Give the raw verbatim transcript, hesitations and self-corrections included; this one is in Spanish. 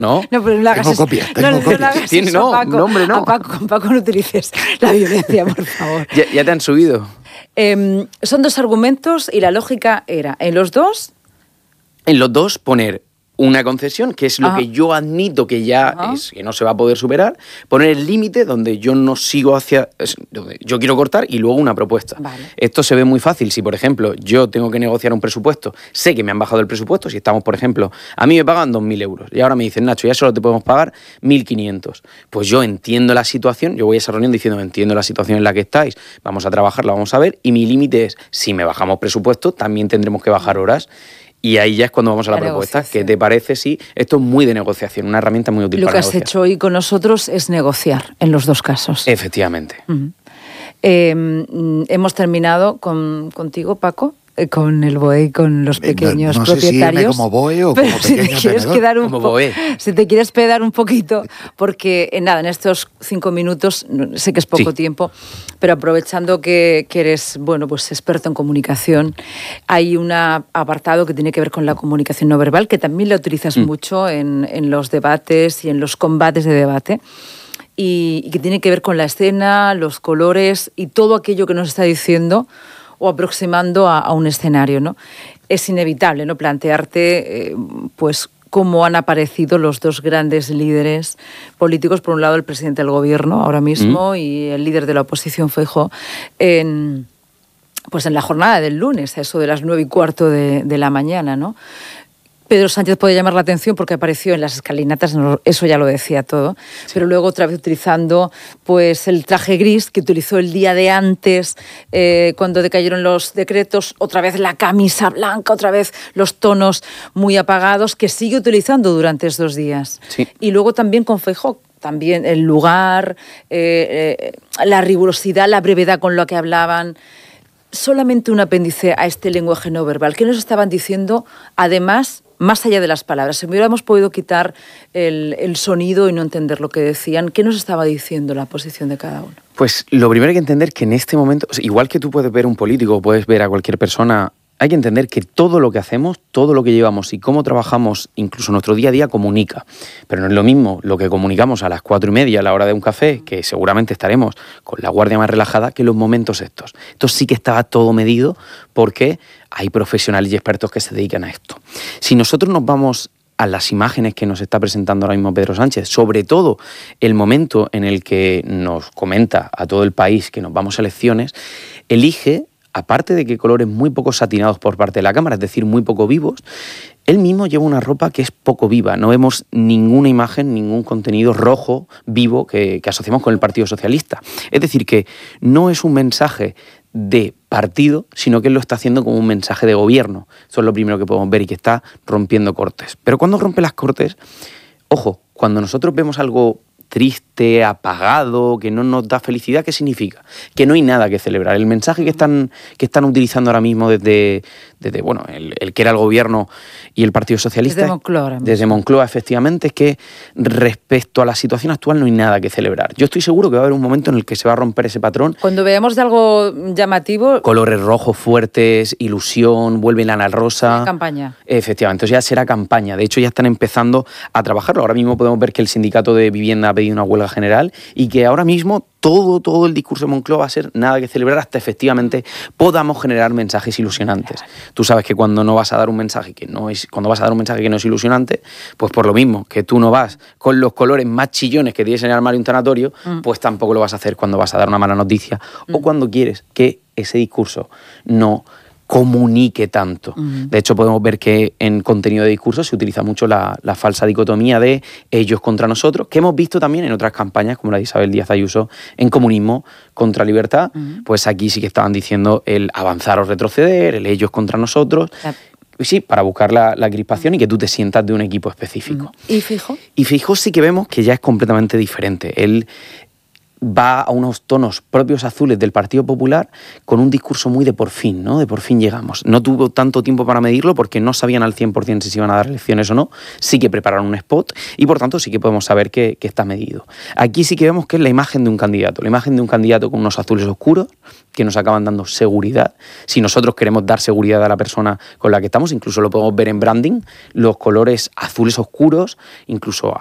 ¿No? No, pero no le hagas Tengo eso. copias, no, tengo no, no, copias. le hagas Tiene- eso, no, Paco. no, hombre, no. A Paco, con Paco no utilices la violencia, por favor. ¿Ya, ya te han subido? Eh, son dos argumentos y la lógica era, en los dos... En los dos poner una concesión, que es lo Ajá. que yo admito que ya Ajá. es, que no se va a poder superar, poner el límite donde yo no sigo hacia, es, donde yo quiero cortar, y luego una propuesta. Vale. Esto se ve muy fácil. Si, por ejemplo, yo tengo que negociar un presupuesto, sé que me han bajado el presupuesto, si estamos, por ejemplo, a mí me pagan dos mil euros, y ahora me dicen, Nacho, ya solo te podemos pagar mil quinientos. Pues yo entiendo la situación, yo voy a esa reunión diciendo, entiendo la situación en la que estáis, vamos a trabajarla, vamos a ver, y mi límite es, si me bajamos presupuesto, también tendremos que bajar horas. Y ahí ya es cuando vamos a la, La propuesta. negociación. ¿Qué te parece? Sí, esto es muy de negociación, una herramienta muy útil Lo para que has negociar. hecho hoy con nosotros es negociar en los dos casos. Efectivamente. Ujú. Eh, mm, hemos terminado con, contigo, Paco, eh, con el B O E y con los No- pequeños no sé si irme propietarios. como B O E o pero como si te pequeño quieres tenedor. quedar un Como po- B O E. si te quieres pedar un poquito, porque eh, nada, en estos cinco minutos, no- sé que es poco Sí. tiempo, pero aprovechando que, que eres, bueno, pues experto en comunicación, hay un apartado que tiene que ver con la comunicación no verbal, que también la utilizas Mm. mucho en, en los debates y en los combates de debate. Y, y que tiene que ver con la escena, los colores y todo aquello que nos está diciendo o aproximando a, a un escenario, ¿no? Es inevitable, ¿no?, plantearte, eh, pues, cómo han aparecido los dos grandes líderes políticos, por un lado el presidente del gobierno ahora mismo Mm. y el líder de la oposición, Feijóo, en, pues en la jornada del lunes, a eso de las nueve y cuarto de, de la mañana, ¿no? Pedro Sánchez puede llamar la atención porque apareció en las escalinatas, no, eso ya lo decía todo, sí. Pero luego otra vez utilizando pues el traje gris que utilizó el día de antes, eh, cuando decayeron los decretos, otra vez la camisa blanca, otra vez los tonos muy apagados, que sigue utilizando durante estos días. Sí. Y luego también con Feijóo, también el lugar, eh, eh, la rigurosidad, la brevedad con la que hablaban. Solamente un apéndice a este lenguaje no verbal. ¿Qué nos estaban diciendo? Además, más allá de las palabras, si hubiéramos podido quitar el, el sonido y no entender lo que decían, ¿qué nos estaba diciendo la posición de cada uno? Pues lo primero hay que entender que en este momento, o sea, igual que tú puedes ver a un político o puedes ver a cualquier persona, hay que entender que todo lo que hacemos, todo lo que llevamos y cómo trabajamos, incluso nuestro día a día, comunica. Pero no es lo mismo lo que comunicamos a las cuatro y media a la hora de un café, que seguramente estaremos con la guardia más relajada, que los momentos estos. Esto sí que estaba todo medido porque hay profesionales y expertos que se dedican a esto. Si nosotros nos vamos a las imágenes que nos está presentando ahora mismo Pedro Sánchez, sobre todo el momento en el que nos comenta a todo el país que nos vamos a elecciones, elige, aparte de que colores muy poco satinados por parte de la cámara, es decir, muy poco vivos, él mismo lleva una ropa que es poco viva. No vemos ninguna imagen, ningún contenido rojo, vivo, que, que asociamos con el Partido Socialista. Es decir, que no es un mensaje de partido, sino que él lo está haciendo como un mensaje de gobierno. Eso es lo primero que podemos ver y que está rompiendo cortes. Pero cuando rompe las cortes, ojo, cuando nosotros vemos algo triste, apagado, que no nos da felicidad, ¿qué significa? Que no hay nada que celebrar. El mensaje que están, que están utilizando ahora mismo desde, desde bueno, el, el que era el gobierno y el Partido Socialista... Desde Moncloa. Desde Moncloa, efectivamente, es que respecto a la situación actual no hay nada que celebrar. Yo estoy seguro que va a haber un momento en el que se va a romper ese patrón. Cuando veamos de algo llamativo... Colores rojos fuertes, ilusión, vuelve la rosa... campaña. Efectivamente, entonces ya será campaña. De hecho, ya están empezando a trabajarlo. Ahora mismo podemos ver que el sindicato de vivienda ha pedido una huelga general y que ahora mismo todo, todo el discurso de Moncloa va a ser nada que celebrar hasta efectivamente podamos generar mensajes ilusionantes. Tú sabes que cuando no vas a dar un mensaje que no es, cuando vas a dar un mensaje que no es ilusionante, pues por lo mismo que tú no vas con los colores más chillones que tienes en el armario un tanatorio, mm. pues tampoco lo vas a hacer cuando vas a dar una mala noticia mm. o cuando quieres que ese discurso no comunique tanto. Uh-huh. De hecho, podemos ver que en contenido de discurso se utiliza mucho la, la falsa dicotomía de ellos contra nosotros, que hemos visto también en otras campañas, como la de Isabel Díaz Ayuso, en Comunismo contra Libertad, uh-huh. pues aquí sí que estaban diciendo el avanzar o retroceder, el ellos contra nosotros. Uh-huh. Sí, para buscar la, la crispación uh-huh. y que tú te sientas de un equipo específico. Uh-huh. ¿Y Feijóo? Y Feijóo sí que vemos que ya es completamente diferente. Él va a unos tonos propios azules del Partido Popular con un discurso muy de por fin, ¿no? De por fin llegamos. No tuvo tanto tiempo para medirlo porque no sabían al cien por ciento si se iban a dar elecciones o no. Sí que prepararon un spot y por tanto sí que podemos saber que, que está medido. Aquí sí que vemos que es la imagen de un candidato, la imagen de un candidato con unos azules oscuros que nos acaban dando seguridad. Si nosotros queremos dar seguridad a la persona con la que estamos, incluso lo podemos ver en branding, los colores azules oscuros, incluso